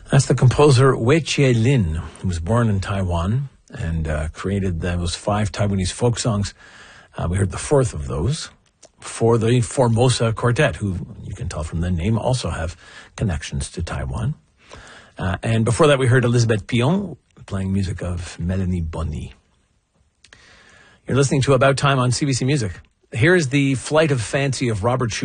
That's the composer Wei Chia-lin, who was born in Taiwan and created those 5 Taiwanese folk songs. We heard the 4th of those for the Formosa Quartet, who you can tell from the name also have connections to Taiwan. And before that, we heard Elizabeth Pion playing music of Melanie Bonny. You're listening to About Time on CBC Music. Here's the Flight of Fancy of Robert Schumann.